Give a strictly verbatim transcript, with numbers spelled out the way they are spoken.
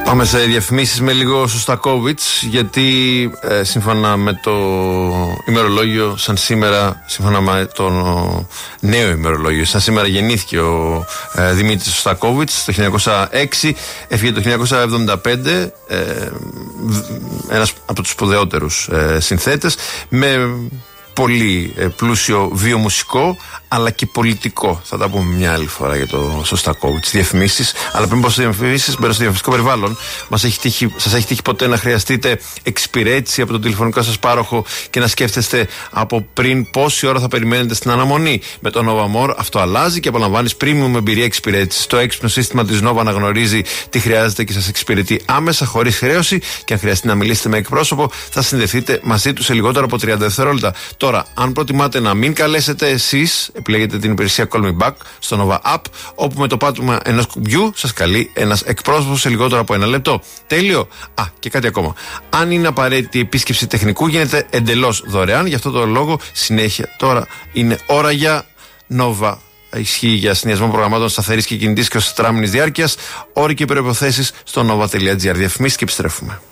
Πάμε σε διαφημίσεις με λίγο Σωστακόβιτς, γιατί ε, σύμφωνα με το ημερολόγιο, σαν σήμερα, σύμφωνα με το νέο ημερολόγιο, σαν σήμερα γεννήθηκε ο ε, Δημήτρης Σωστακόβιτς το χίλια εννιακόσια έξι, έφυγε το χίλια εννιακόσια εβδομήντα πέντε, ε, ένας από τους σπουδαιότερους ε, συνθέτες, με πολύ ε, πλούσιο βιομουσικό αλλά και πολιτικό. Θα τα πούμε μια άλλη φορά για το Σωστακόβιτς. Διαφημίσεις. Αλλά πριν πω στις διαφημίσεις, μπαίνω στο διαφημιστικό περιβάλλον. Μας έχει τύχει, σας έχει τύχει ποτέ να χρειαστείτε εξυπηρέτηση από τον τηλεφωνικό σας πάροχο και να σκέφτεστε από πριν πόση ώρα θα περιμένετε στην αναμονή? Με το Nova More αυτό αλλάζει και απολαμβάνεις premium εμπειρία εξυπηρέτησης. Το έξυπνο σύστημα της Nova αναγνωρίζει τι χρειάζεται και σας εξυπηρετεί άμεσα, χωρίς χρέωση, και αν χρειαστεί να μιλήσετε με εκπρόσωπο, θα συνδεθείτε μαζί του σε λιγότερο από τριάντα δευτερόλεπτα. Τώρα, αν προτιμάτε να μην καλέσετε εσείς, επιλέγετε την υπηρεσία Call Me Back στο Nova App, όπου με το πάτημα ενός κουμπιού σας καλεί ένας εκπρόσωπος σε λιγότερο από ένα λεπτό. Τέλειο. Α, και κάτι ακόμα. Αν είναι απαραίτητη επίσκεψη τεχνικού, γίνεται εντελώς δωρεάν. Γι' αυτό το λόγο, συνέχεια τώρα είναι ώρα για Nova. Ισχύει για συνδυασμό προγραμμάτων σταθερής και κινητής και ως τετράμινης διάρκειας. Όροι και προϋποθέσεις στο nova τελεία gr. Διαφημίσεις και επιστρέφουμε.